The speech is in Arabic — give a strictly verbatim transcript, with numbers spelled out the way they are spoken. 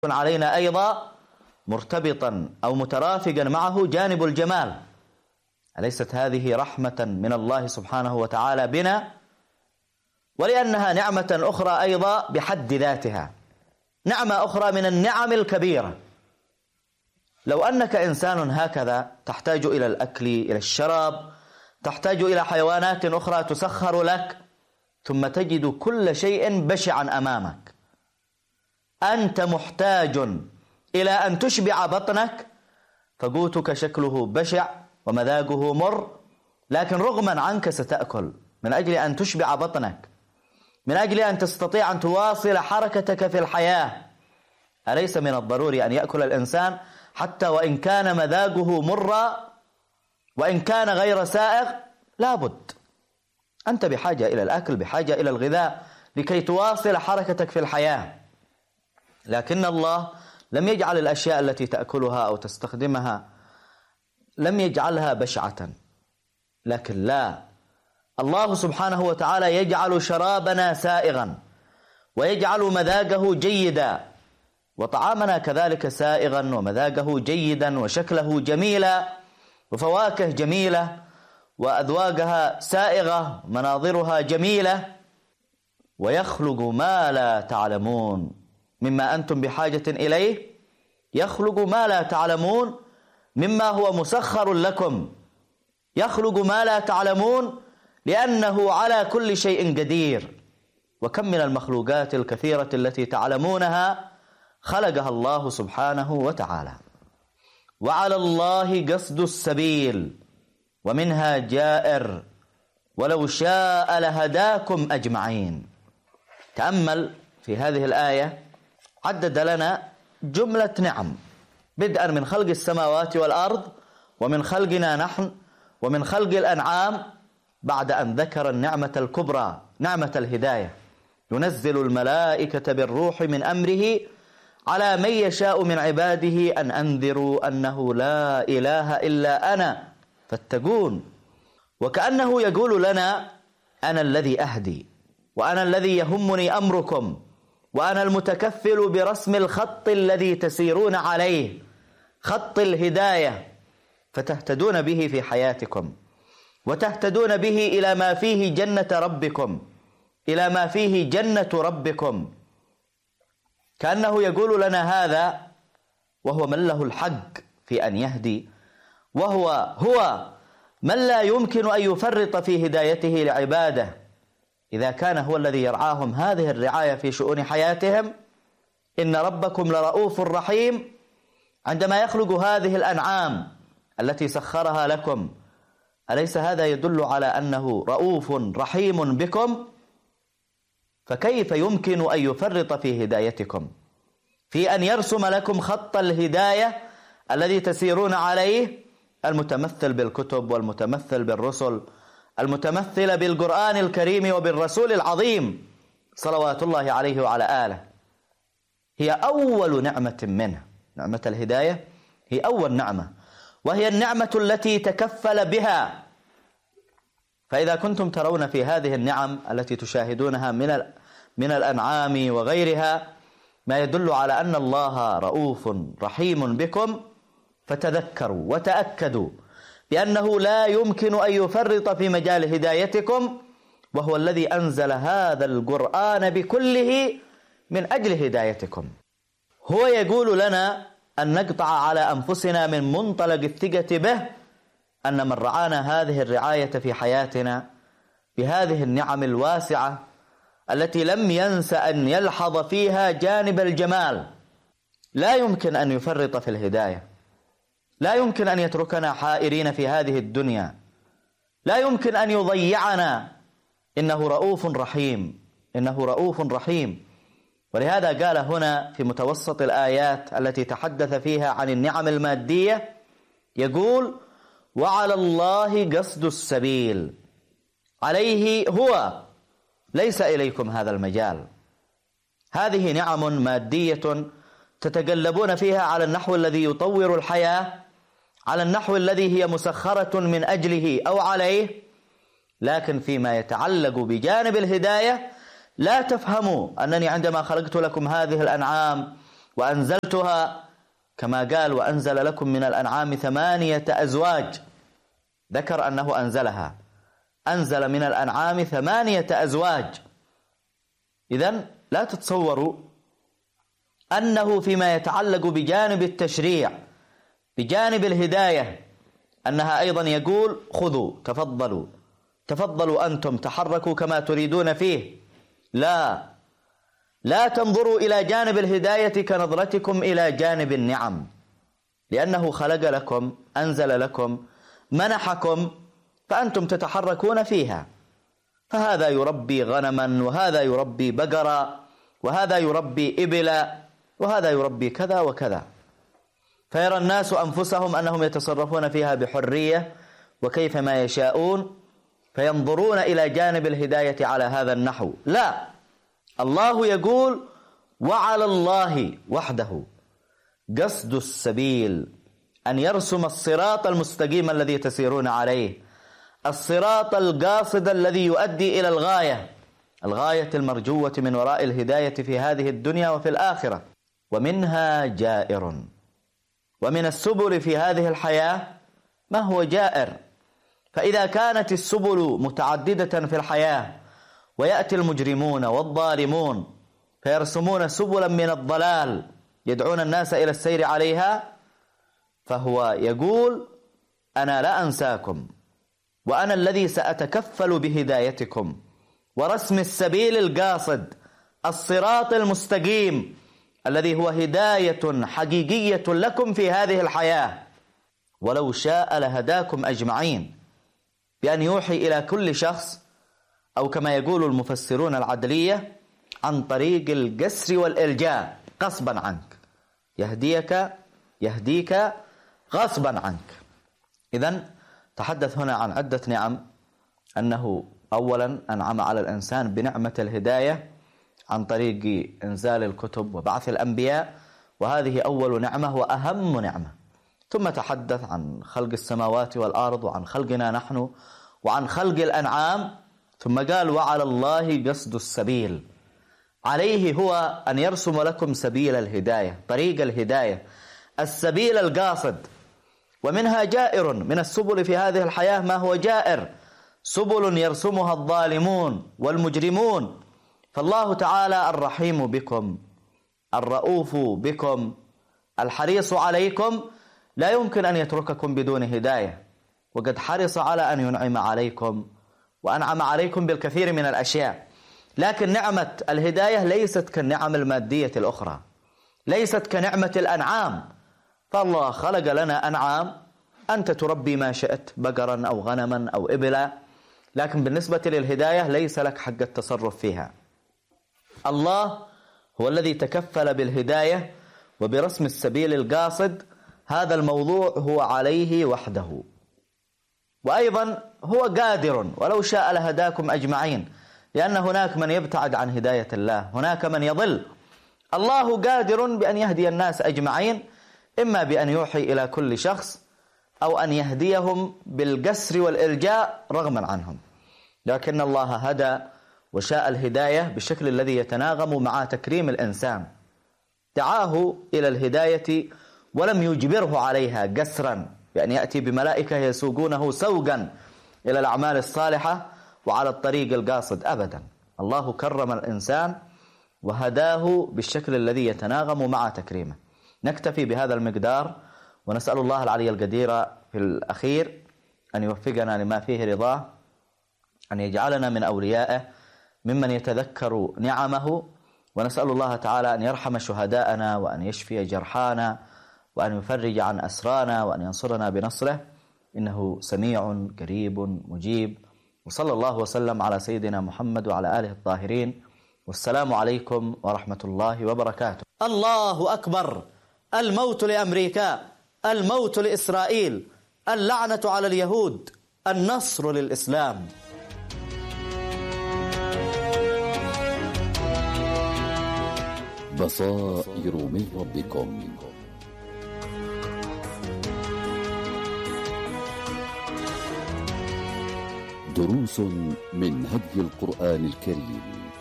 علينا أيضا مرتبطا أو مترافقا معه جانب الجمال. أليست هذه رحمة من الله سبحانه وتعالى بنا؟ ولأنها نعمة أخرى أيضا بحد ذاتها، نعمة أخرى من النعم الكبيرة. لو أنك إنسان هكذا تحتاج إلى الأكل، إلى الشراب، تحتاج إلى حيوانات أخرى تسخر لك، ثم تجد كل شيء بشعا أمامك، أنت محتاج إلى أن تشبع بطنك، فقوتك شكله بشع ومذاقه مر، لكن رغما عنك ستأكل من أجل أن تشبع بطنك، من أجل أن تستطيع أن تواصل حركتك في الحياة. أليس من الضروري أن يأكل الإنسان حتى وإن كان مذاقه مرا، وإن كان غير سائغ؟ لابد، أنت بحاجة إلى الأكل، بحاجة إلى الغذاء لكي تواصل حركتك في الحياة. لكن الله لم يجعل الأشياء التي تأكلها أو تستخدمها لم يجعلها بشعة، لكن لا، الله سبحانه وتعالى يجعل شرابنا سائغا، ويجعل مذاقه جيدا، وطعامنا كذلك سائغا ومذاقه جيدا وشكله جميلا وفواكه جميلة وأذواقها سائغة مناظرها جميلة، ويخلق ما لا تعلمون مما أنتم بحاجة إليه، يخلق ما لا تعلمون مما هو مسخر لكم، يخلق ما لا تعلمون لأنه على كل شيء قدير. وكم من المخلوقات الكثيرة التي تعلمونها خلقها الله سبحانه وتعالى. وعلى الله قصد السبيل ومنها جائر ولو شاء لهداكم أجمعين. تأمل في هذه الآية، عدد لنا جملة نعم، بدءا من خلق السماوات والأرض، ومن خلقنا نحن، ومن خلق الأنعام، بعد أن ذكر النعمة الكبرى نعمة الهداية. ينزل الملائكة بالروح من أمره على من يشاء من عباده أن أنذروا أنه لا إله إلا أنا فاتقون. وكأنه يقول لنا أنا الذي أهدي، وأنا الذي يهمني أمركم، وأنا المتكفل برسم الخط الذي تسيرون عليه، خط الهداية، فتهتدون به في حياتكم، وتهتدون به إلى ما فيه جنة ربكم، إلى ما فيه جنة ربكم. كأنه يقول لنا هذا وهو من له الحق في أن يهدي، وهو هو من لا يمكن أن يفرط في هدايته لعباده إذا كان هو الذي يرعاهم هذه الرعاية في شؤون حياتهم. إن ربكم لرؤوف رحيم عندما يخلق هذه الأنعام التي سخرها لكم، أليس هذا يدل على أنه رؤوف رحيم بكم؟ فكيف يمكن أن يفرط في هدايتكم، في أن يرسم لكم خط الهداية الذي تسيرون عليه، المتمثل بالكتب والمتمثل بالرسل، المتمثل بالقرآن الكريم وبالرسول العظيم صلوات الله عليه وعلى آله. هي أول نعمة منه، نعمة الهداية هي أول نعمة، وهي النعمة التي تكفل بها. فإذا كنتم ترون في هذه النعم التي تشاهدونها من من الأنعام وغيرها ما يدل على أن الله رؤوف رحيم بكم، فتذكروا وتأكدوا بأنه لا يمكن أن يفرط في مجال هدايتكم، وهو الذي أنزل هذا القرآن بكله من أجل هدايتكم. هو يقول لنا أن نقطع على أنفسنا من منطلق الثقة به أن من رعانا هذه الرعاية في حياتنا بهذه النعم الواسعة التي لم ينس أن يلحظ فيها جانب الجمال، لا يمكن أن يفرط في الهداية، لا يمكن أن يتركنا حائرين في هذه الدنيا، لا يمكن أن يضيعنا. إنه رؤوف رحيم، إنه رؤوف رحيم. ولهذا قال هنا في متوسط الآيات التي تحدث فيها عن النعم المادية، يقول وعلى الله قصد السبيل، عليه هو، ليس إليكم هذا المجال. هذه نعم مادية تتقلبون فيها على النحو الذي يطور الحياة، على النحو الذي هي مسخرة من أجله أو عليه، لكن فيما يتعلق بجانب الهداية لا تفهموا أنني عندما خلقت لكم هذه الأنعام وأنزلتها كما قال وأنزل لكم من الأنعام ثمانية أزواج، ذكر أنه أنزلها، أنزل من الأنعام ثمانية أزواج. إذن لا تتصوروا أنه فيما يتعلق بجانب التشريع بجانب الهداية أنها أيضا يقول خذوا تفضلوا تفضلوا أنتم تحركوا كما تريدون فيه. لا لا تنظروا إلى جانب الهداية كنظرتكم إلى جانب النعم، لأنه خلق لكم، أنزل لكم، منحكم، فأنتم تتحركون فيها. فهذا يربي غنما، وهذا يربي بقرة، وهذا يربي إبلا، وهذا يربي كذا وكذا، فيرى الناس أنفسهم أنهم يتصرفون فيها بحرية وكيفما يشاءون، فينظرون إلى جانب الهداية على هذا النحو. لا، الله يقول وعلى الله وحده قصد السبيل، أن يرسم الصراط المستقيم الذي تسيرون عليه، الصراط القاصد الذي يؤدي إلى الغاية، الغاية المرجوة من وراء الهداية في هذه الدنيا وفي الآخرة. ومنها جائر، ومن السبل في هذه الحياة ما هو جائر. فإذا كانت السبل متعددة في الحياة ويأتي المجرمون والظالمون فيرسمون سبلا من الضلال يدعون الناس إلى السير عليها، فهو يقول أنا لا أنساكم، وأنا الذي سأتكفل بهدايتكم ورسم السبيل القاصد، الصراط المستقيم الذي هو هداية حقيقية لكم في هذه الحياة. ولو شاء لهداكم أجمعين، بأن يوحي إلى كل شخص، أو كما يقول المفسرون العدلية عن طريق القسر والإلجاء، غصبا عنك، يهديك يهديك غصبا عنك. إذن تحدث هنا عن عدة نعم، أنه أولا أنعم على الإنسان بنعمة الهداية عن طريق إنزال الكتب وبعث الأنبياء، وهذه أول نعمة وأهم نعمة. ثم تحدث عن خلق السماوات والأرض، وعن خلقنا نحن، وعن خلق الأنعام، ثم قال وعلى الله قصد السبيل، عليه هو أن يرسم لكم سبيل الهداية، طريق الهداية، السبيل القاصد. ومنها جائر، من السبل في هذه الحياة ما هو جائر، سبل يرسمها الظالمون والمجرمون. فالله تعالى الرحيم بكم، الرؤوف بكم، الحريص عليكم، لا يمكن أن يترككم بدون هداية، وقد حرص على أن ينعم عليكم وأنعم عليكم بالكثير من الأشياء. لكن نعمة الهداية ليست كالنعم المادية الأخرى، ليست كنعمة الأنعام. فالله خلق لنا أنعام، أنت تربي ما شئت، بقرا أو غنما أو إبلا، لكن بالنسبة للهداية ليس لك حق التصرف فيها. الله هو الذي تكفل بالهداية وبرسم السبيل القاصد، هذا الموضوع هو عليه وحده. وأيضا هو قادر، ولو شاء لهداكم أجمعين، لأن هناك من يبتعد عن هداية الله، هناك من يضل. الله قادر بأن يهدي الناس أجمعين، إما بأن يوحي إلى كل شخص، أو أن يهديهم بالقسر والإلجاء رغما عنهم. لكن الله هدى وشاء الهداية بالشكل الذي يتناغم مع تكريم الإنسان، دعاه إلى الهداية ولم يجبره عليها قسرا، بأن يأتي بملائكة يسوقونه سوقا إلى الأعمال الصالحة وعلى الطريق القاصد، أبدا. الله كرم الإنسان وهداه بالشكل الذي يتناغم مع تكريمه. نكتفي بهذا المقدار، ونسأل الله العلي القدير في الأخير أن يوفقنا لما فيه رضاه، أن يجعلنا من أوليائه ممن يتذكر نعمه، ونسأل الله تعالى أن يرحم شهداءنا، وأن يشفي جرحانا، وأن يفرج عن أسرانا، وأن ينصرنا بنصره، إنه سميع قريب مجيب. وصلى الله وسلم على سيدنا محمد وعلى آله الطاهرين، والسلام عليكم ورحمة الله وبركاته. الله أكبر. الموت لأمريكا، الموت لإسرائيل، اللعنة على اليهود، النصر للإسلام. بصائر من ربكم. دروس من هدي القرآن الكريم.